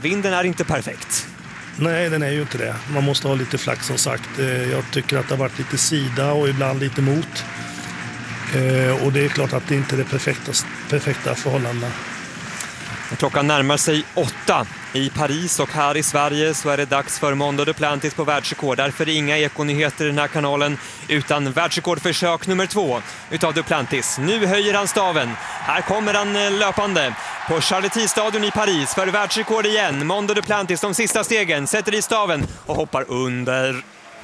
Vinden är inte perfekt. Nej, den är ju inte det. Man måste ha lite flax som sagt. Jag tycker att det har varit lite sida och ibland lite mot. Och det är klart att det inte är det perfekta förhållandena. Klockan närmar sig 8 i Paris och här i Sverige så är det dags för Mondo Duplantis på världsrekord. Därför inga ekonyheter i den här kanalen utan världsrekordförsök nummer 2 utav Duplantis. Nu höjer han staven. Här kommer han löpande på Charletti-stadion i Paris för världsrekord igen. Mondo Duplantis de sista stegen, sätter i staven och hoppar under.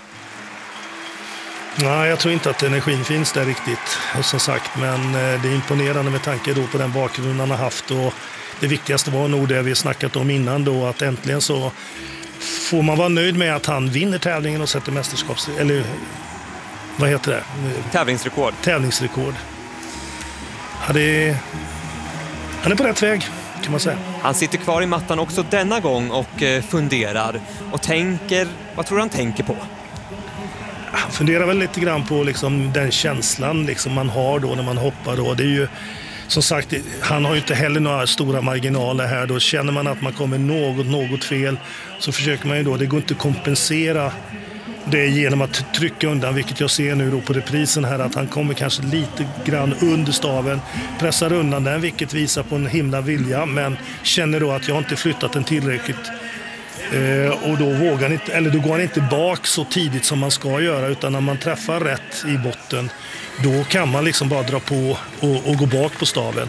Nej, jag tror inte att energin finns där riktigt, som sagt. Men det är imponerande med tanke då på den bakgrunden han har haft. Och det viktigaste var nog det vi snackat om innan då, att äntligen så får man vara nöjd med att han vinner tävlingen och sätter mästerskaps... Eller vad heter det? Tävlingsrekord. Tävlingsrekord. Ja, han är på rätt väg, kan man säga. Han sitter kvar i mattan också denna gång och funderar och tänker... Vad tror han tänker på? Han funderar väl lite grann på liksom den känslan liksom man har då när man hoppar. Då. Det är ju, som sagt, han har ju inte heller några stora marginaler här. Då känner man att man kommer något fel så försöker man ju då, det går inte att kompensera det genom att trycka undan, vilket jag ser nu då på reprisen här, att han kommer kanske lite grann under staven, pressar undan den, vilket visar på en himla vilja, men känner då att jag inte flyttat den tillräckligt. Och då vågar han inte, eller då går han inte bak så tidigt som man ska göra, utan när man träffar rätt i botten, då kan man liksom bara dra på och gå bak på staven.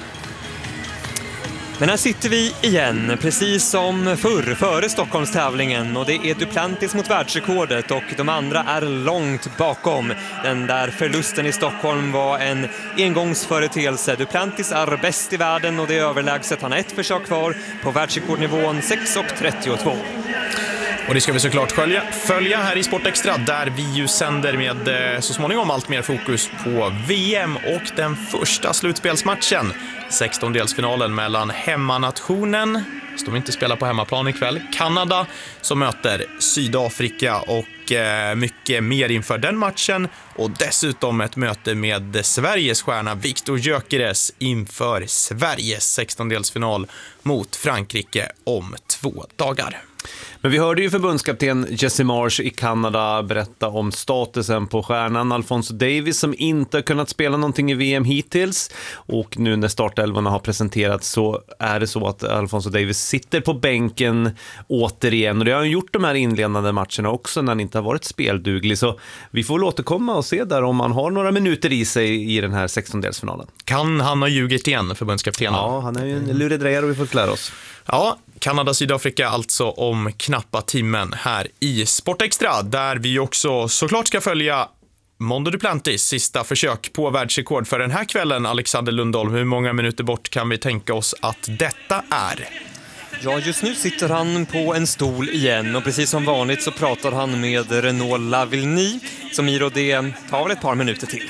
Men här sitter vi igen, precis som före Stockholmstävlingen, och det är Duplantis mot världsrekordet och de andra är långt bakom. Den där förlusten i Stockholm var en engångsföreteelse. Duplantis är bäst i världen och det är överlägset. Han har ett försök kvar på världsrekordnivån 6.32. Och det ska vi såklart följa här i Sport Extra, där vi ju sänder med så småningom allt mer fokus på VM och den första slutspelsmatchen. 16-delsfinalen mellan hemmanationen, som inte spelar på hemmaplan ikväll, Kanada, som möter Sydafrika, och mycket mer inför den matchen. Och dessutom ett möte med Sveriges stjärna Viktor Gyökeres inför Sveriges 16-delsfinal mot Frankrike om 2 dagar. Men vi hörde ju förbundskapten Jesse Marsh i Kanada berätta om statusen på stjärnan Alfonso Davies, som inte har kunnat spela någonting i VM hittills. Och nu när startelvorna har presenterats så är det så att Alfonso Davies sitter på bänken återigen. Och det har han gjort de här inledande matcherna också när han inte har varit spelduglig. Så vi får väl återkomma och se där om han har några minuter i sig i den här 16-delsfinalen. Kan han ha ljugit igen, förbundskaptenen? Ja, han är ju en luredrejare och vi får lära oss. Ja, Kanada-Sydafrika alltså om knappa timmen här i Sport Extra, där vi också såklart ska följa Mondo Duplantis sista försök på världsrekord för den här kvällen. Alexander Lundholm, hur många minuter bort kan vi tänka oss att detta är? Ja, just nu sitter han på en stol igen och precis som vanligt så pratar han med Renaud Lavillenie, som i det tar väl ett par minuter till.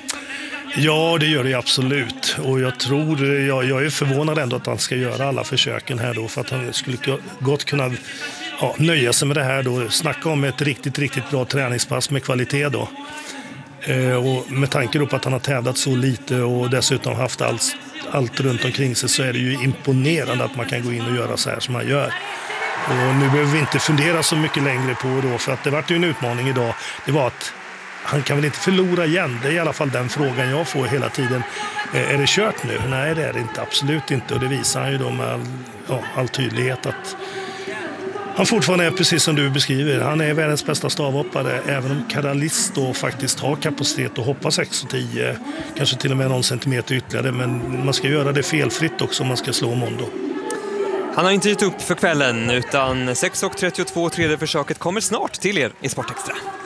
Ja, det gör det absolut. Och jag tror, jag är förvånad ändå att han ska göra alla försöken här då, för att han skulle gott kunna nöja sig med det här då. Snacka om ett riktigt bra träningspass med kvalitet då. Och med tanke då på att han har tävlat så lite och dessutom haft allt runt omkring sig, så är det ju imponerande att man kan gå in och göra så här som man gör. Och nu behöver vi inte fundera så mycket längre på då, för att det var ju en utmaning idag. Det var att han kan väl inte förlora igen? Det är i alla fall den frågan jag får hela tiden. Är det kört nu? Nej, det är det inte. Absolut inte. Och det visar han ju då med all tydlighet att han fortfarande är precis som du beskriver. Han är världens bästa stavhoppare. Även om Karalis då faktiskt har kapacitet att hoppa 6,10. Kanske till och med någon centimeter ytterligare. Men man ska göra det felfritt också om man ska slå Mondo. Han har inte gett upp för kvällen utan 6.32 tredje försöket kommer snart till er i Sport Extra.